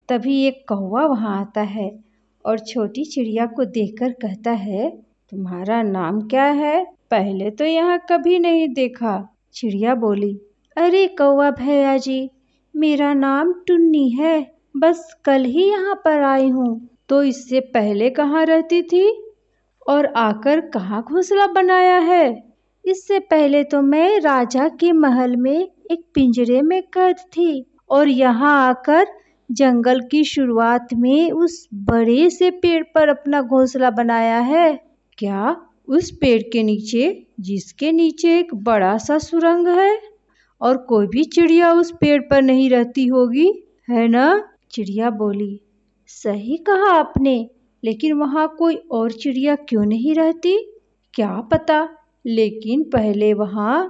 तभी एक कौवा वहाँ आता है और छोटी चिड़िया को देखकर कहता है, तुम्हारा नाम क्या है? पहले तो यहाँ कभी नहीं देखा। चिड़िया बोली, अरे कौवा भैया जी, मेरा नाम टुन्नी है, बस कल ही यहाँ पर आई हूँ। तो इससे पहले कहाँ रहती थी और आकर कहाँ घोंसला बनाया है? इससे पहले तो मैं राजा के महल में एक पिंजरे में कैद थी और यहाँ आकर जंगल की शुरुआत में उस बड़े से पेड़ पर अपना घोंसला बनाया है। क्या उस पेड़ के नीचे, जिसके नीचे एक बड़ा सा सुरंग है? और कोई भी चिड़िया उस पेड़ पर नहीं रहती होगी, है ना? चिड़िया बोली, सही कहा आपने, लेकिन वहाँ कोई और चिड़िया क्यों नहीं रहती? क्या पता, लेकिन पहले वहाँ,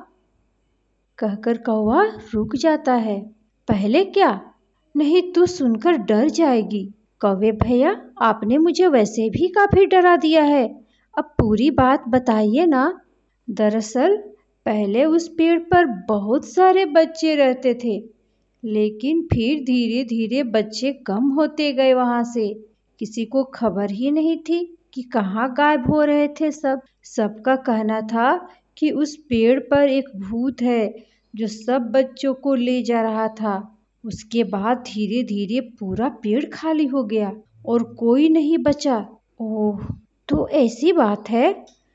कहकर कौवा रुक जाता है। पहले क्या? नहीं तो सुनकर डर जाएगी। कौवे भैया, आपने मुझे वैसे भी काफी डरा दिया है, अब पूरी बात बताइए ना। दरअसल पहले उस पेड़ पर बहुत सारे बच्चे रहते थे, लेकिन फिर धीरे धीरे बच्चे कम होते गए वहाँ से। किसी को खबर ही नहीं थी कि कहाँ गायब हो रहे थे सब। सबका कहना था कि उस पेड़ पर एक भूत है जो सब बच्चों को ले जा रहा था। उसके बाद धीरे धीरे पूरा पेड़ खाली हो गया और कोई नहीं बचा। ओह, तो ऐसी बात है।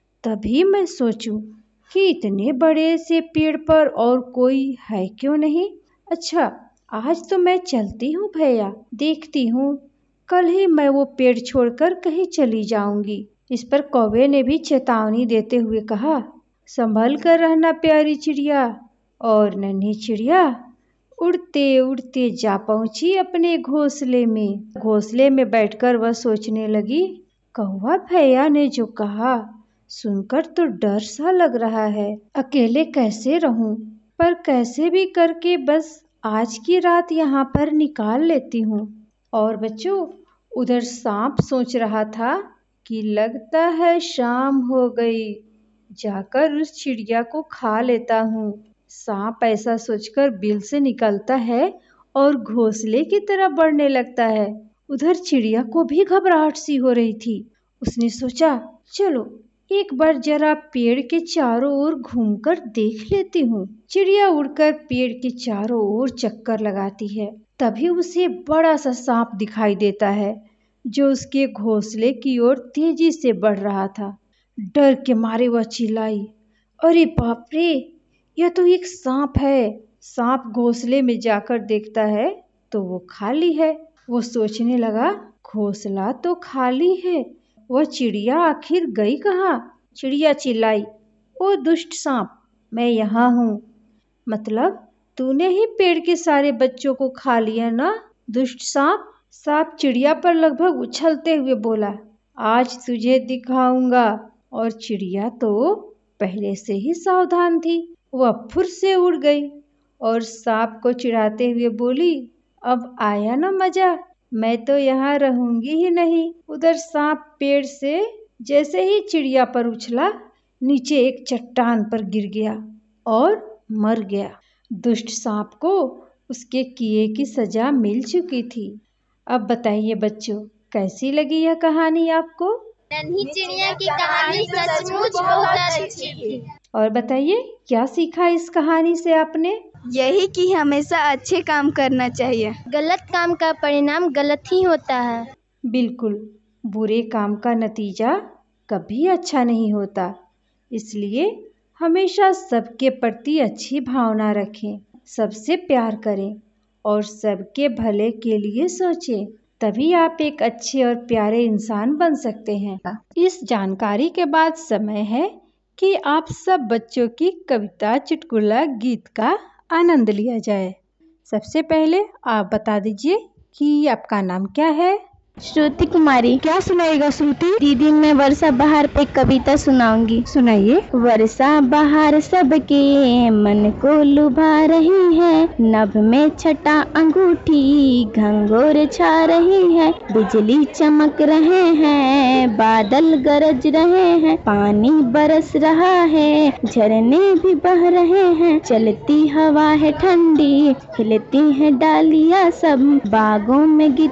तभी मैं सोचूं कि इतने बड़े से पेड़ पर और कोई है क्यों नहीं। अच्छा, आज तो मैं चलती हूँ भैया, देखती हूँ, कल ही मैं वो पेड़ छोड़कर कहीं चली जाऊंगी। इस पर कौवे ने भी चेतावनी देते हुए कहा, संभल कर रहना प्यारी चिड़िया। और नन्ही चिड़िया उड़ते उड़ते जा पहुंची अपने घोंसले में। घोंसले में बैठकर वह सोचने लगी, कौवा भैया ने जो कहा सुनकर तो डर सा लग रहा है। अकेले कैसे रहूं, पर कैसे भी करके बस आज की रात यहाँ पर निकाल लेती हूँ। और बच्चों, उधर सांप सोच रहा था कि लगता है शाम हो गई, जाकर उस चिड़िया को खा लेता हूँ। सांप ऐसा सोचकर बिल से निकलता है और घोंसले की तरफ बढ़ने लगता है। उधर चिड़िया को भी घबराहट सी हो रही थी। उसने सोचा, चलो एक बार जरा पेड़ के चारों ओर घूमकर देख लेती हूँ। चिड़िया उड़कर पेड़ के चारों ओर चक्कर लगाती है। तभी उसे बड़ा सा सांप दिखाई देता है जो उसके घोंसले की ओर तेजी से बढ़ रहा था। डर के मारे वह चिल्लाई, अरे बाप रे, यह तो एक सांप है। सांप घोंसले में जाकर देखता है तो वो खाली है। वो सोचने लगा, घोंसला तो खाली है, वह चिड़िया आखिर गई कहाँ? चिड़िया चिल्लाई, ओ दुष्ट सांप, मैं यहाँ हूँ। मतलब तूने ही पेड़ के सारे बच्चों को खा लिया ना, दुष्ट सांप। सांप चिड़िया पर लगभग उछलते हुए बोला, आज तुझे दिखाऊंगा। और चिड़िया तो पहले से ही सावधान थी, वह फुर से उड़ गई और सांप को चिढ़ाते हुए बोली, अब आया ना मजा, मैं तो यहाँ रहूंगी ही नहीं। उधर सांप पेड़ से जैसे ही चिड़िया पर उछला, नीचे एक चट्टान पर गिर गया और मर गया। दुष्ट सांप को उसके किए की सजा मिल चुकी थी। अब बताइए बच्चों, कैसी लगी यह कहानी आपको? नन्ही चिड़िया की कहानी सचमुच बहुत अच्छी थी। और बताइए, क्या सीखा इस कहानी से आपने? यही कि हमेशा अच्छे काम करना चाहिए। गलत काम का परिणाम गलत ही होता है। बिल्कुल, बुरे काम का नतीजा कभी अच्छा नहीं होता। इसलिए हमेशा सबके प्रति अच्छी भावना रखें, सबसे प्यार करें और सबके भले के लिए सोचें। तभी आप एक अच्छे और प्यारे इंसान बन सकते हैं। इस जानकारी के बाद समय है कि आप सब बच्चों की कविता चुटकुला गीत का आनंद लिया जाए। सबसे पहले आप बता दीजिए कि आपका नाम क्या है? श्रुति कुमारी। क्या सुनाएगा श्रुति? दीदी, मैं वर्षा बहार पे कविता सुनाऊंगी। सुनाइए। वर्षा बहार सबके मन को लुभा रही है, नभ में छटा अंगूठी घंघोर छा रही है, बिजली चमक रहे हैं, बादल गरज रहे हैं, पानी बरस रहा है, झरने भी बह रहे हैं, चलती हवा है ठंडी, खिलती है डालियां सब बागों में